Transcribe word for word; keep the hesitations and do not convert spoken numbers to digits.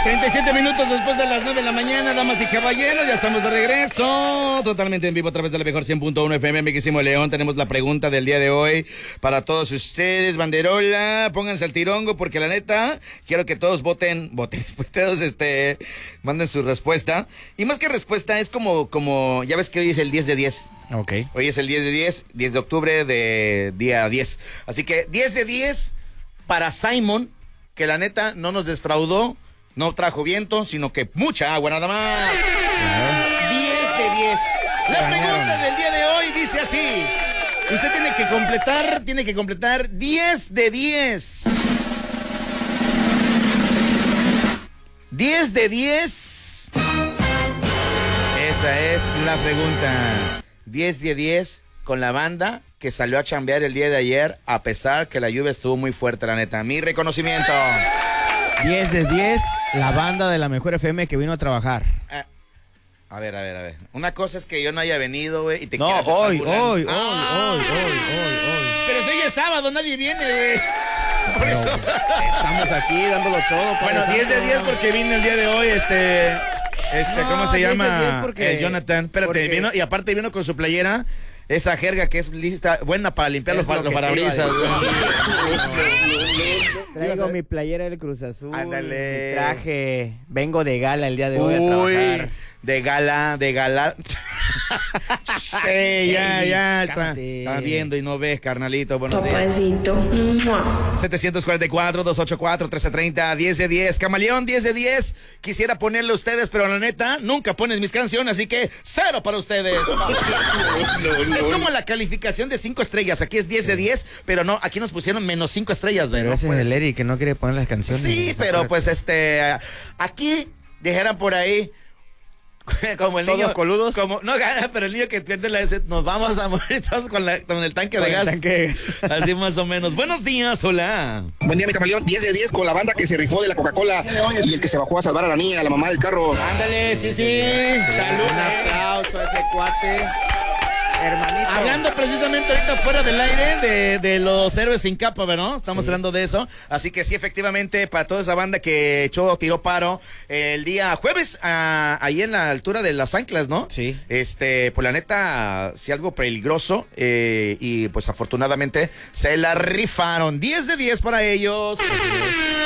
treinta y siete minutos después de las nueve de la mañana, damas y caballeros, ya estamos de regreso, totalmente en vivo a través de la mejor cien punto uno F M, Mequísimo León. Tenemos la pregunta del día de hoy para todos ustedes, banderola, pónganse al tirongo, porque la neta, quiero que todos voten, voten, todos este, manden su respuesta, y más que respuesta, es como, como, ya ves que hoy es el diez de diez. Ok. Hoy es el diez de diez, diez de octubre de día diez, así que diez de diez para Simon, que la neta no nos defraudó. No trajo viento, sino que mucha agua nada más. diez de diez. La pregunta del día de hoy dice así. Usted tiene que completar, tiene que completar diez de diez. diez de diez. Esa es la pregunta. diez de diez con la banda que salió a chambear el día de ayer, a pesar que la lluvia estuvo muy fuerte, la neta. Mi reconocimiento. diez de diez, la banda de la mejor F M que vino a trabajar. Eh, a ver, a ver, a ver. Una cosa es que yo no haya venido, güey, y te No, quieras estar hoy, burlando. hoy, Ah. hoy, hoy, hoy, hoy, hoy. Pero si hoy es sábado, nadie viene, güey. Por Pero eso. estamos aquí dándolo todo. Bueno, Padre diez de Santo. diez porque vino el día de hoy, este... Este, No, ¿cómo se diez de llama? diez porque- Eh, Jonathan. Espérate, porque- vino, y aparte vino con su playera, esa jerga que es lista, buena para limpiar Es los, lo los que te iba a parabrisas, decir. güey. Traigo mi playera del Cruz Azul. Ándale. Mi traje. Vengo de gala el día de hoy a Uy, trabajar. de gala, de gala. Sí, ya, ya. Está, Cálmate. está viendo y no ves, carnalito. Buenos días. Papacito. Mua. setecientos cuarenta y cuatro, doscientos ochenta y cuatro, trece treinta, diez de diez. Camaleón, diez de diez. Quisiera ponerle a ustedes, pero la neta, nunca pones mis canciones, así que cero para ustedes. Es como la calificación de cinco estrellas. Aquí es diez de diez, pero no, aquí nos pusieron menos cinco estrellas, Pero ¿no? ese Pues, es el Eric que no quiere poner las canciones. sí, ¿se pero acuerda? pues este, aquí dijeran por ahí, como el ¿Todos niño coludos? como no gana, pero el niño que pierde la S, nos vamos a morir todos con, la, con el tanque Con de el gas. tanque. Así más o menos. Buenos días, hola. Buen día, mi camaleón. diez de diez con la banda que se rifó de la Coca-Cola y el que se bajó a salvar a la niña, a la mamá del carro. Ándale, sí, sí. Salud. Un aplauso a ese cuate. Hermanito. Hablando precisamente ahorita fuera del aire de, de los héroes sin capa, ¿verdad? Estamos Sí. hablando de eso. Así que sí, efectivamente, para toda esa banda que echó, tiró paro el día jueves, a, ahí en la altura de las anclas, ¿no? Sí. Este, pues la neta, sí algo peligroso, eh, y pues afortunadamente se la rifaron. diez de diez para ellos.